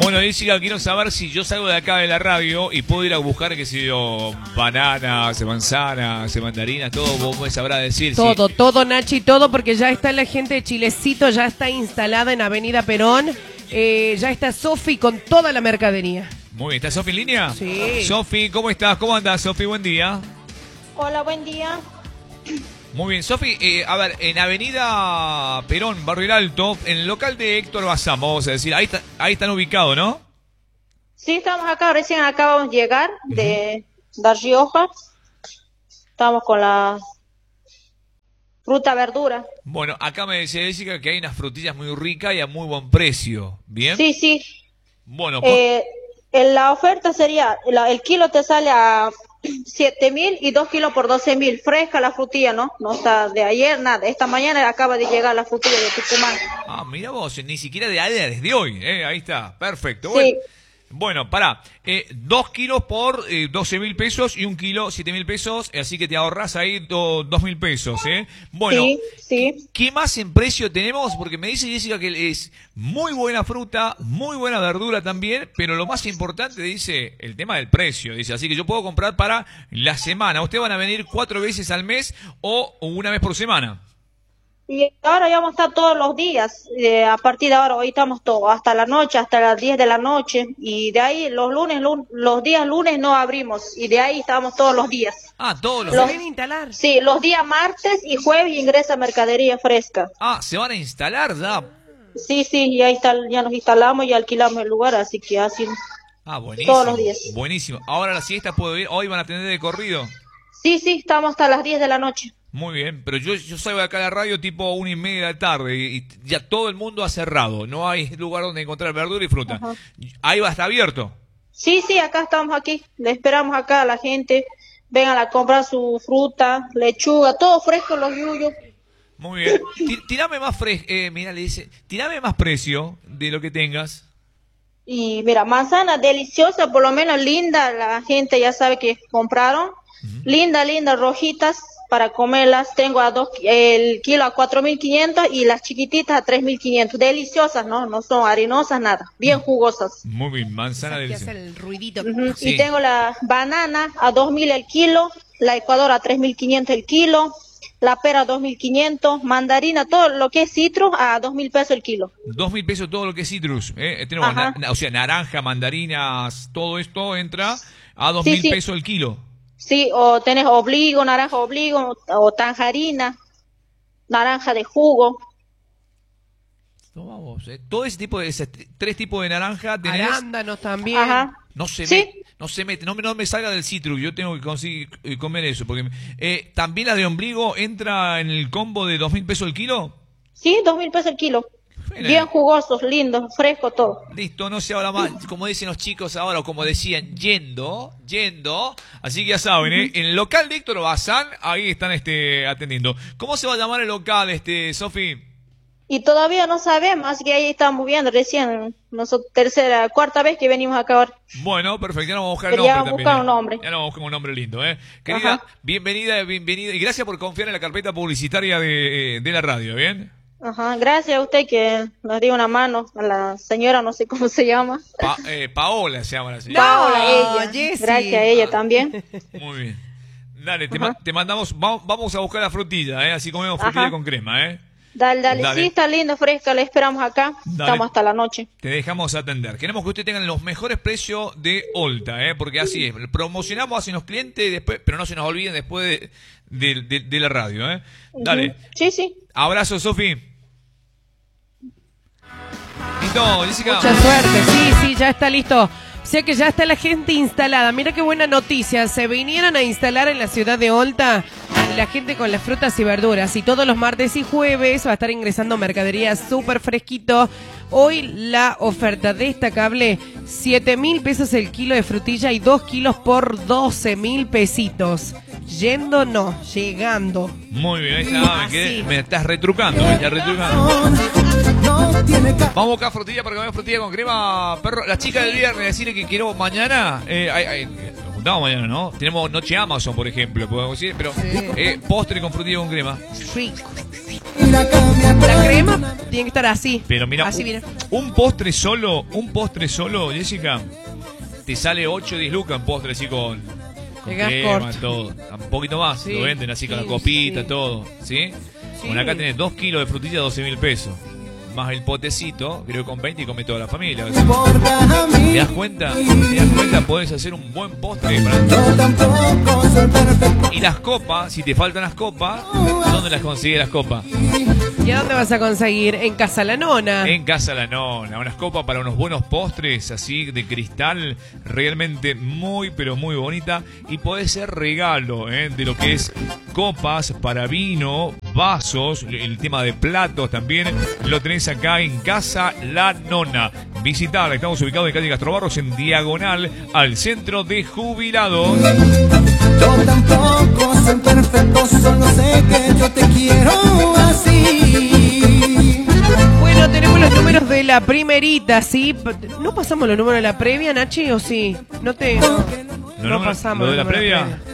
Bueno, Jessica, quiero saber si yo salgo de acá de la radio y puedo ir a buscar, qué sé yo, bananas, manzanas, mandarinas, todo, vos me sabrás decir. Todo, todo, Nachi, todo, porque ya está la gente de Chilecito, ya está instalada en Avenida Perón. Ya está Sofi con toda la mercadería. Muy bien, ¿está Sofi en línea? Sí. Sofi, ¿cómo estás? ¿Cómo andás, Sofi? Buen día. Hola, buen día. Muy bien, Sofi, a ver, en Avenida Perón, Barrio El Alto, en el local de Héctor Bazán, vamos a decir, ahí están ubicados, ¿no? Sí, estamos acá, recién acabamos de llegar de La Rioja. Estamos con la fruta, verdura. Bueno, acá me decía Jessica que hay unas frutillas muy ricas y a muy buen precio, ¿bien? Sí, sí. Bueno, La oferta sería, el kilo te sale a 7.000 y 2 kilos por 12.000. Fresca la frutilla, ¿no? No está de ayer, nada. Esta mañana acaba de llegar la frutilla de Tucumán. Ah, mira vos, ni siquiera de ayer, desde hoy, ahí está, perfecto. Sí. Bueno, pará, 2 kilos por 12.000 pesos y 1 kilo 7.000 pesos, así que te ahorrás ahí 2.000 pesos, Bueno, sí, sí. ¿Qué más en precio tenemos? Porque me dice Jessica que es muy buena fruta, muy buena verdura también, pero lo más importante, dice, el tema del precio, dice, así que yo puedo comprar para la semana. ¿Ustedes van a venir 4 veces al mes o una vez por semana? Y ahora ya vamos a estar todos los días, a partir de ahora, hoy estamos todos, hasta la noche, hasta las 10 de la noche, y de ahí los días lunes no abrimos, y de ahí estamos todos los días. Ah, todos los ¿Se días. van a instalar? Sí, los días martes y jueves ingresa mercadería fresca. Ah, se van a instalar ya. Sí, sí, ya nos instalamos y alquilamos el lugar, así que así Ah, buenísimo. todos los días. Buenísimo. Ahora la siesta puedo ir, hoy van a tener de corrido. Sí, sí, estamos hasta las 10 de la noche. Muy bien, pero yo salgo de acá de la radio tipo 1:30 de la tarde y ya todo el mundo ha cerrado. No hay lugar donde encontrar verdura y fruta. Ajá. Ahí va a estar abierto. Sí, sí, acá estamos aquí, le esperamos acá a la gente, vengan a comprar su fruta, lechuga, todo fresco, los yuyos. Muy bien. Tirame más mira, le dice, tirame más precio de lo que tengas. Y mira, manzana deliciosa, por lo menos linda, la gente ya sabe que compraron. Linda, rojitas para comerlas. Tengo el kilo a 4.500 y las chiquititas a 3.500. Deliciosas, ¿no? No son arenosas, nada. Bien jugosas. Muy bien, manzana Que deliciosa. hace el ruidito. Sí. Y tengo la banana a 2.000 el kilo, la Ecuador a 3.500 el kilo, la pera a 2.500, mandarina, todo lo que es citrus a 2.000 pesos el kilo. 2.000 pesos todo lo que es citrus. Tenemos o sea, naranja, mandarinas, todo esto entra a 2.000 Sí, sí. pesos el kilo. Sí, o tenés obligo, naranja obligo, o tanjarina, naranja de jugo. Toma vos, todo ese tipo de, 3 tipos de naranja tenés. Arándanos también. Ajá. No se Sí. mete, no me salga del citrus, yo tengo que conseguir comer eso, porque también la de ombligo entra en el combo de 2.000 pesos el kilo. Sí, 2.000 pesos el kilo. Bueno, Bien jugosos, lindos, fresco todo. listo, no se habla más, como dicen los chicos ahora, o como decían, yendo, así que ya saben, en el local de Héctor Bazán, ahí están atendiendo. ¿Cómo se va a llamar el local, Sofi? Y todavía no sabemos, así que ahí estamos viendo recién, nosotros cuarta vez que venimos acá ahora. Bueno, perfecto, ya nos vamos a buscar el Pero ya nombre vamos a también. buscar un nombre. Ya nos vamos a buscar un nombre lindo, Querida, Ajá. bienvenida, y gracias por confiar en la carpeta publicitaria de la radio, ¿bien? Ajá, gracias a usted que nos dio una mano, a la señora, no sé cómo se llama. Paola se llama la señora. Paola, No, ella. Jessy. Gracias a ella también. Muy bien. Dale, Ajá. te mandamos, vamos a buscar la frutilla, así comemos frutilla Ajá. con crema, Dale, Dale. sí, está lindo, fresca, le esperamos acá. Dale. Estamos hasta la noche. Te dejamos atender. Queremos que usted tenga los mejores precios de Olta, porque así es. Promocionamos hacia los clientes, después, pero no se nos olviden después de la radio, Dale. Sí, sí. Abrazo, Sofi. Listo, Jessica. Mucha suerte, sí, ya está listo. O sea que ya está la gente instalada. Mira qué buena noticia. Se vinieron a instalar en la ciudad de Olta la gente con las frutas y verduras. Y todos los martes y jueves va a estar ingresando mercadería súper fresquito. Hoy la oferta destacable, 7.000 pesos el kilo de frutilla y 2 kilos por 12.000 pesitos. Yendo no, llegando. Muy bien, ahí está, Así. me estás retrucando, Vamos a buscar frutilla para comer frutilla con crema, perro. La chica del viernes, decirle que quiero mañana, nos juntamos mañana, ¿no? Tenemos noche Amazon, por ejemplo, podemos decir, pero postre con frutilla con crema. Rico. La crema tiene que estar así. Pero mira, así viene. un postre solo, Jessica, te sale 8 o 10 lucas en postre así con crema, corto. todo. Un poquito más, Sí, lo venden así con sí, la copita, sí. todo. ¿Sí? Sí. Bueno, acá tenés 2 kilos de frutilla, 12.000 pesos. Más el potecito, creo que con 20 y come toda la familia. ¿Te das cuenta? Podés hacer un buen postre para... Y las copas, si te faltan las copas, ¿dónde las consigues las copas? ¿Y a dónde vas a conseguir? En Casa La Nona. En Casa La Nona, unas copas para unos buenos postres así de cristal, realmente muy pero muy bonita, y puede ser regalo de lo que es copas para vino, vasos, el tema de platos también lo tenés acá en Casa La Nona. Visitar, estamos ubicados en calle Castrobarros en diagonal al centro de jubilados. Yo tampoco soy perfecto, solo sé que yo te quiero así. Bueno, tenemos los números de la primerita, ¿sí? ¿No pasamos los números de la previa, Nachi, o sí? No pasamos. ¿Lo de los la números previa?